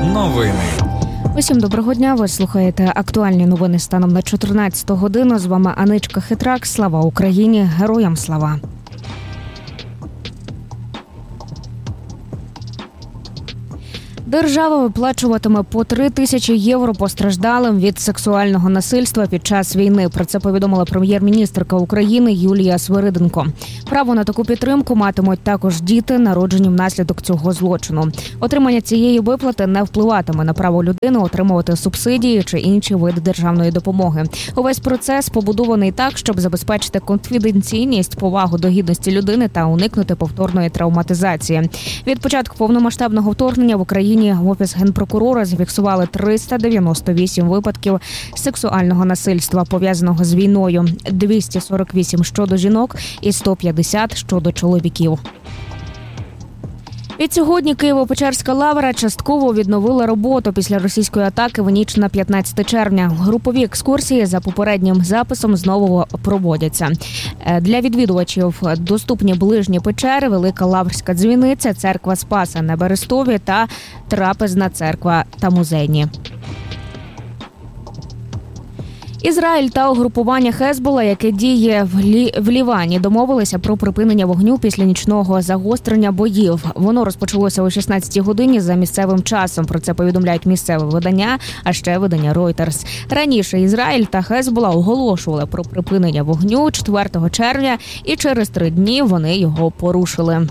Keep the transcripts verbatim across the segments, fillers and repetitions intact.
Новини. Усім доброго дня, ви слухаєте актуальні новини станом на чотирнадцяту годину. З вами Аничка Хитрак. Слава Україні! Героям слава! Держава виплачуватиме по три тисячі євро постраждалим від сексуального насильства під час війни. Про це повідомила прем'єр-міністерка України Юлія Свириденко. Право на таку підтримку матимуть також діти, народжені внаслідок цього злочину. Отримання цієї виплати не впливатиме на право людини отримувати субсидії чи інші види державної допомоги. Увесь процес побудований так, щоб забезпечити конфіденційність, повагу до гідності людини та уникнути повторної травматизації. Від початку повномасштабного вторгнення в Україні в Офіс Генпрокурора зафіксували триста дев'яносто вісім випадків сексуального насильства, пов'язаного з війною, двісті сорок вісім щодо жінок і сто п'ятдесят щодо чоловіків. Відсьогодні Києво-Печерська лавра частково відновила роботу після російської атаки в ніч на п'ятнадцяте червня. Групові екскурсії за попереднім записом знову проводяться. Для відвідувачів доступні ближні печери, Велика Лаврська дзвіниця, церква Спаса на Берестові та трапезна церква та музейні. Ізраїль та угрупування Хезбола, яке діє в, Лі... в Лівані, домовилися про припинення вогню після нічного загострення боїв. Воно розпочалося о шістнадцятій годині за місцевим часом. Про це повідомляють місцеве видання, а ще видання Reuters. Раніше Ізраїль та Хезбола оголошували про припинення вогню четвертого червня, і через три дні вони його порушили.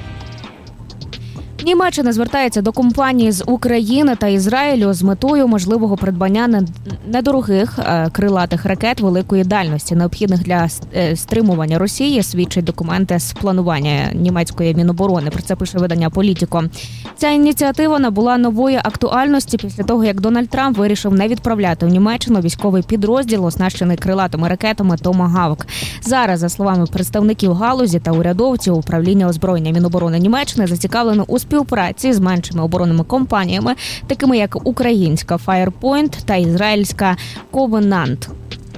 Німеччина звертається до компаній з України та Ізраїлю з метою можливого придбання недорогих крилатих ракет великої дальності, необхідних для стримування Росії, свідчать документи з планування німецької Міноборони. Про це пише видання «Політіко». Ця ініціатива набула нової актуальності після того, як Дональд Трамп вирішив не відправляти в Німеччину військовий підрозділ, оснащений крилатими ракетами «Томагавк». Зараз, за словами представників галузі та урядовців, управління озброєння Міноборони Німеччини зацікавлено у співпраці з меншими оборонними компаніями, такими як українська Firepoint та ізраїльська Covenant.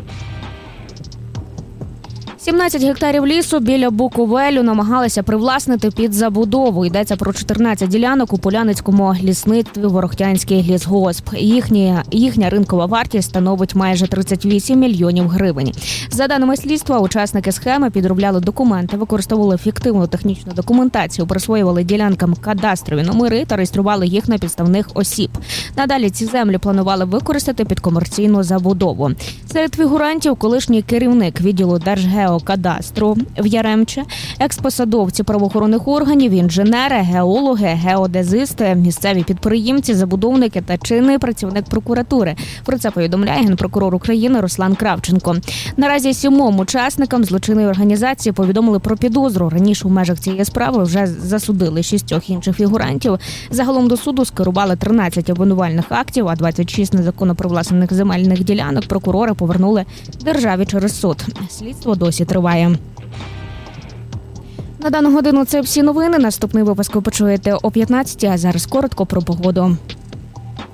сімнадцять гектарів лісу біля Буковелю намагалися привласнити під забудову. Йдеться про чотирнадцять ділянок у Поляницькому лісництві Ворохтянський лісгосп. Їхня, їхня ринкова вартість становить майже тридцять вісім мільйонів гривень. За даними слідства, учасники схеми підробляли документи, використовували фіктивну технічну документацію, присвоювали ділянкам кадастрові номери та реєстрували їх на підставних осіб. Надалі ці землі планували використати під комерційну забудову. Серед фігурантів колишній керівник відділу Держгео кадастру в Яремче, експосадовці правоохоронних органів, інженери, геологи, геодезисти, місцеві підприємці, забудовники та чинний працівник прокуратури. Про це повідомляє генпрокурор України Руслан Кравченко. Наразі сімом учасникам злочинної організації повідомили про підозру. Раніше у межах цієї справи вже засудили шістьох інших фігурантів. Загалом до суду скерували тринадцять обвинувальних актів, а двадцять шість незаконно привласнених земельних ділянок прокурори повернули державі через суд. Слідство досі триває. На дану годину це всі новини. Наступний випуск ви почуєте о п'ятнадцятій, а зараз коротко про погоду.